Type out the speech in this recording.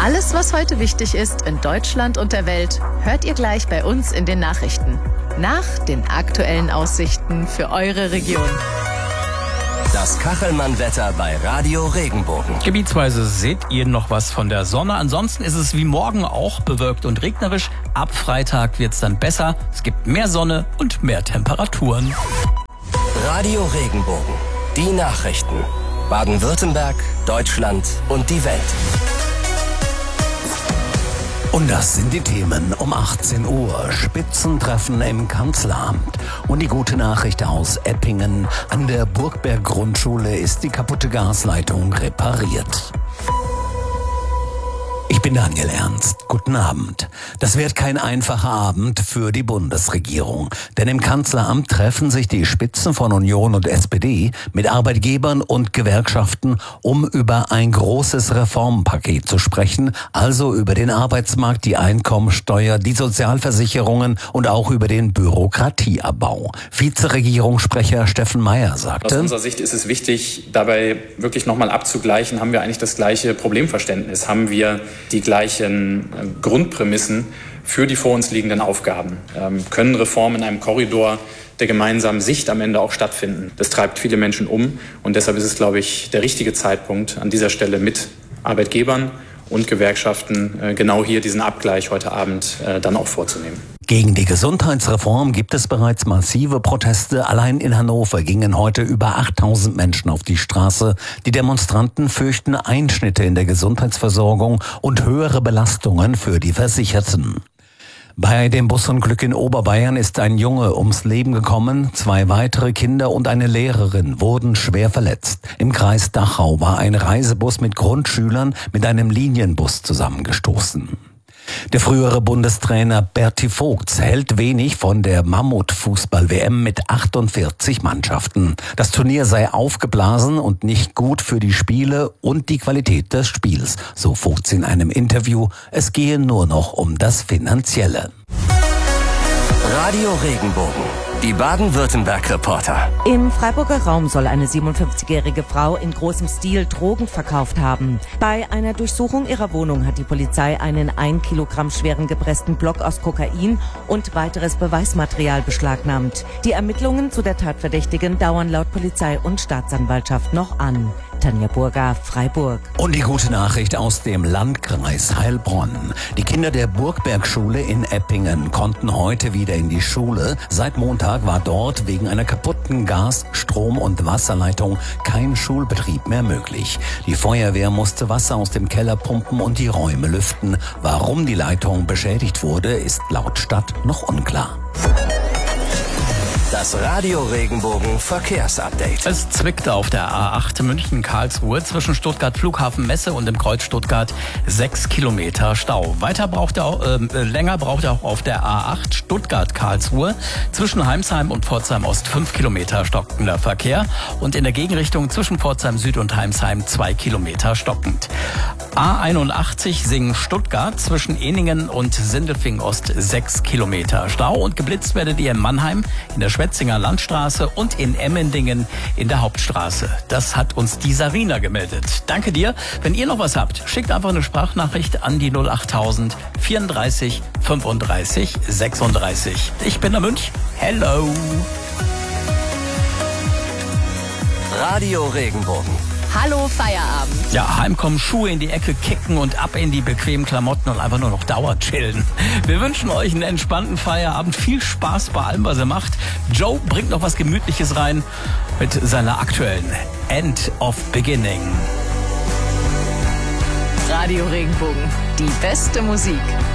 Alles, was heute wichtig ist in Deutschland und der Welt, hört ihr gleich bei uns in den Nachrichten. Nach den aktuellen Aussichten für eure Region. Das Kachelmann-Wetter bei Radio Regenbogen. Gebietsweise seht ihr noch was von der Sonne. Ansonsten ist es wie morgen auch bewölkt und regnerisch. Ab Freitag wird's dann besser. Es gibt mehr Sonne und mehr Temperaturen. Radio Regenbogen. Die Nachrichten. Baden-Württemberg, Deutschland und die Welt. Und das sind die Themen um 18 Uhr. Spitzentreffen im Kanzleramt. Und die gute Nachricht aus Eppingen. An der Burgberg-Grundschule ist die kaputte Gasleitung repariert. Ich bin Daniel Ernst. Guten Abend. Das wird kein einfacher Abend für die Bundesregierung. Denn im Kanzleramt treffen sich die Spitzen von Union und SPD mit Arbeitgebern und Gewerkschaften, um über ein großes Reformpaket zu sprechen. Also über den Arbeitsmarkt, die Einkommensteuer, die Sozialversicherungen und auch über den Bürokratieabbau. Vizeregierungssprecher Steffen Mayer sagte: Aus unserer Sicht ist es wichtig, dabei wirklich nochmal abzugleichen, haben wir eigentlich das gleiche Problemverständnis? Haben wir die gleichen Grundprämissen für die vor uns liegenden Aufgaben? Können Reformen in einem Korridor der gemeinsamen Sicht am Ende auch stattfinden? Das treibt viele Menschen um und deshalb ist es, glaube ich, der richtige Zeitpunkt, an dieser Stelle mit Arbeitgebern und Gewerkschaften genau hier diesen Abgleich heute Abend dann auch vorzunehmen. Gegen die Gesundheitsreform gibt es bereits massive Proteste. Allein in Hannover gingen heute über 8000 Menschen auf die Straße. Die Demonstranten fürchten Einschnitte in der Gesundheitsversorgung und höhere Belastungen für die Versicherten. Bei dem Busunglück in Oberbayern ist ein Junge ums Leben gekommen. 2 weitere Kinder und eine Lehrerin wurden schwer verletzt. Im Kreis Dachau war ein Reisebus mit Grundschülern mit einem Linienbus zusammengestoßen. Der frühere Bundestrainer Berti Vogts hält wenig von der Mammut-Fußball-WM mit 48 Mannschaften. Das Turnier sei aufgeblasen und nicht gut für die Spiele und die Qualität des Spiels, so Vogts in einem Interview. Es gehe nur noch um das Finanzielle. Radio Regenbogen. Die Baden-Württemberg-Reporter. Im Freiburger Raum soll eine 57-jährige Frau in großem Stil Drogen verkauft haben. Bei einer Durchsuchung ihrer Wohnung hat die Polizei einen 1 Kilogramm schweren gepressten Block aus Kokain und weiteres Beweismaterial beschlagnahmt. Die Ermittlungen zu der Tatverdächtigen dauern laut Polizei und Staatsanwaltschaft noch an. Tanja Burger, Freiburg. Und die gute Nachricht aus dem Landkreis Heilbronn. Die Kinder der Burgberg-Schule in Eppingen konnten heute wieder in die Schule. Seit Montag war dort wegen einer kaputten Gas-, Strom- und Wasserleitung kein Schulbetrieb mehr möglich. Die Feuerwehr musste Wasser aus dem Keller pumpen und die Räume lüften. Warum die Leitung beschädigt wurde, ist laut Stadt noch unklar. Das Radio Regenbogen Verkehrsupdate. Es zwickte auf der A8 München-Karlsruhe zwischen Stuttgart Flughafen Messe und dem Kreuz Stuttgart 6 Kilometer Stau. Länger braucht er auch auf der A8 Stuttgart-Karlsruhe zwischen Heimsheim und Pforzheim Ost 5 Kilometer stockender Verkehr und in der Gegenrichtung zwischen Pforzheim Süd und Heimsheim 2 Kilometer stockend. A81 Singen-Stuttgart zwischen Eningen und Sindelfingen Ost 6 Kilometer Stau und geblitzt werdet ihr in Mannheim in der Schwetzinger Landstraße und in Emmendingen in der Hauptstraße. Das hat uns die Sarina gemeldet. Danke dir. Wenn ihr noch was habt, schickt einfach eine Sprachnachricht an die 08000 34 35 36. Ich bin der Münch. Hello. Radio Regenbogen. Hallo Feierabend. Ja, heimkommen, Schuhe in die Ecke kicken und ab in die bequemen Klamotten und einfach nur noch Dauer chillen. Wir wünschen euch einen entspannten Feierabend. Viel Spaß bei allem, was ihr macht. Joe bringt noch was Gemütliches rein mit seiner aktuellen End of Beginning. Radio Regenbogen. Die beste Musik.